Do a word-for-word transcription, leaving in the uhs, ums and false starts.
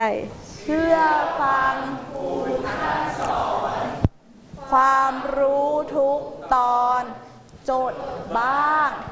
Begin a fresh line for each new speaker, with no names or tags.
เชื่อฟังครูท่านสอนความรู้ทุกตอนจดบ้าง